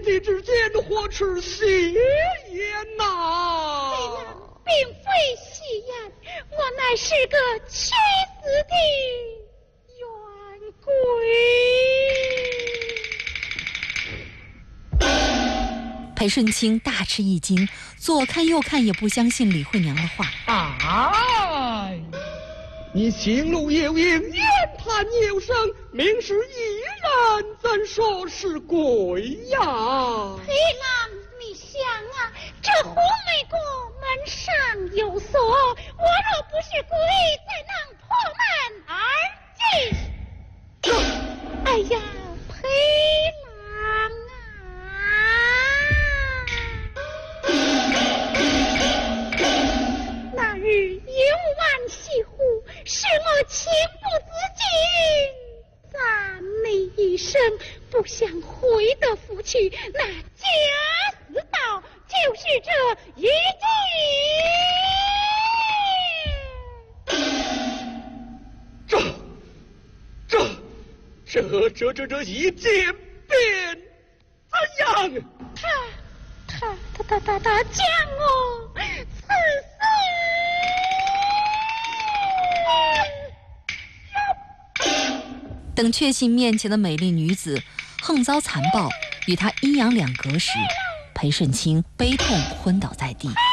地之间或持邪言呐！ 并非戏言，我乃是个屈死的冤鬼。 裴顺清大吃一惊，左看右看也不相信李慧娘的话。 哎，你行路有影，言谈有声，明是一人，怎说是鬼呀？ 裴郎，你想啊，这红梅国门上有锁，我若不是鬼，怎能破门而进？哎呀，裴郎啊！那日游玩西湖，使我情不自禁，赞你一声，不想回得府去，那假死道就是这一句。这一件便怎样？ 他将我刺死。 等确信面前的美丽女子横遭残暴，与他阴阳两隔时，裴顺清悲痛昏倒在地。